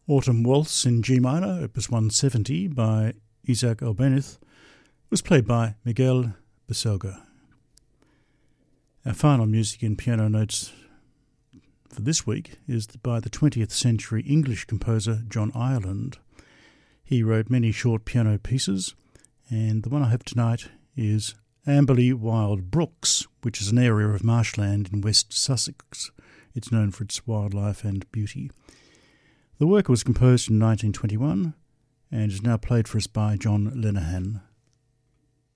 Autumn Waltz in G minor, opus 170 by Isaac Albéniz, was played by Miguel Baselga. Our final music in piano notes for this week is by the 20th century English composer John Ireland. He wrote many short piano pieces, and the one I have tonight is Amberley Wild Brooks, which is an area of marshland in West Sussex. It's known for its wildlife and beauty. The work was composed in 1921 and is now played for us by John Lenihan.